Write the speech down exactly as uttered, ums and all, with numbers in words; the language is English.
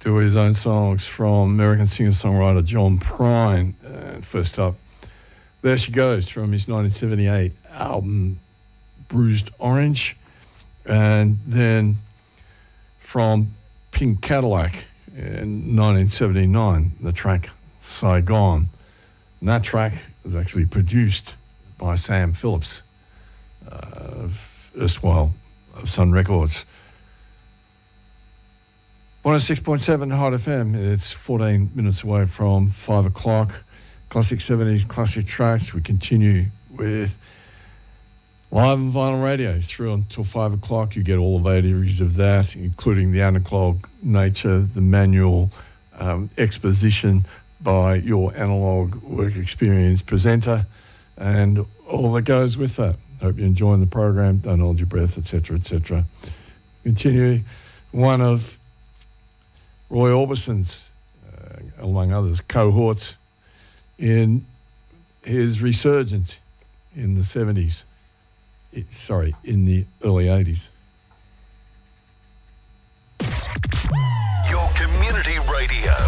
do his own songs from American singer-songwriter John Prine. And first up, There She Goes from his nineteen seventy-eight album Bruised Orange. And then from Pink Cadillac in nineteen seventy-nine, the track Saigon. And that track was actually produced by Sam Phillips uh, of erstwhile of Sun Records. one oh six point seven Hot F M. It's fourteen minutes away from five o'clock. Classic seventies, classic tracks. We continue with live and vinyl radio through until five o'clock. You get all the vagaries of that, including the analog nature, the manual um, exposition by your analog work experience presenter, and all that goes with that. Hope you're enjoying the program. Don't hold your breath, et cetera, et cetera. Continue. One of Roy Orbison's, uh, among others, cohorts in his resurgence in the seventies. It, sorry, in the early eighties. Your community radio.